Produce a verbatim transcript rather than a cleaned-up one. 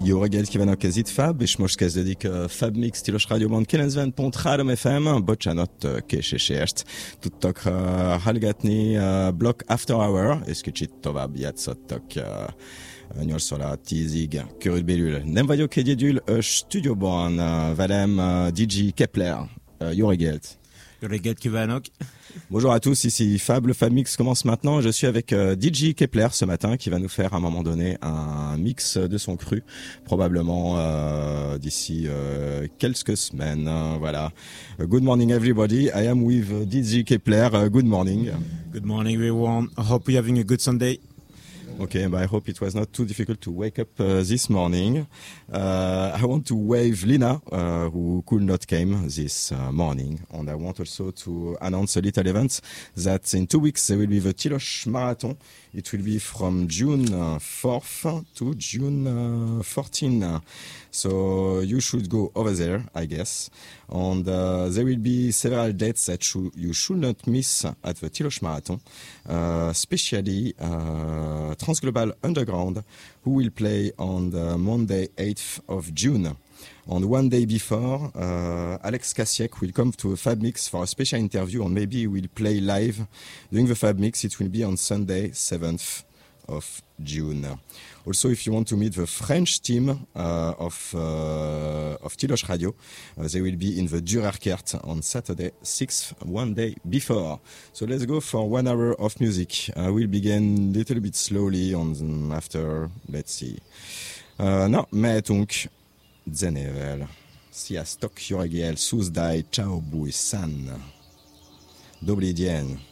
Jó reggelt kívánok, ez itt Fab, és most kezdődik a Fab Mix Tilos Rádióban kilencven pont három ef em, bocsánat késésért. Tudtak uh, hallgatni uh, Block After Hour, és kicsit tovább játszottak uh, nyolc óra tízig körülbelül. Nem vagyok egyedül a stúdióban, uh, velem uh, dé jé Kepler. Uh, jó reggelt! Jó reggelt kívánok! Bonjour à tous, ici Fab, le Fab Mix commence maintenant. Je suis avec euh, dé jé Kepler ce matin qui va nous faire à un moment donné un mix de son cru, probablement euh, d'ici euh, quelques semaines. Euh, voilà. Good morning everybody, I am with dé jé Kepler. Uh, good morning. Good morning everyone, I hope you're having a good Sunday. Okay, but I hope it was not too difficult to wake up uh, this morning. Uh, I want to wave Lina, uh, who could not came this uh, morning. And I want also to announce a little event that in two weeks there will be the Tilosh Marathon. It will be from June uh, fourth to June uh, fourteenth. So you should go over there, I guess. And uh, there will be several dates that sh- you should not miss at the Tilosh Marathon, uh, especially uh, Transglobal Underground, who will play on the Monday eighth of June. On one day before, uh, Alex Kasiek will come to a Fab Mix for a special interview, and maybe he will play live during the Fab Mix. It will be on Sunday seventh of June. Also, if you want to meet the French team uh, of uh, of Tilosh Radio, uh, they will be in the Durerkert on Saturday sixth, one day before. So let's go for one hour of music. I will begin a little bit slowly on after, let's see. Uh, no, mehetünk zenével. Sziasztok, jó reggel, Szuzdai, ciao, búj, san. Dobrý deň.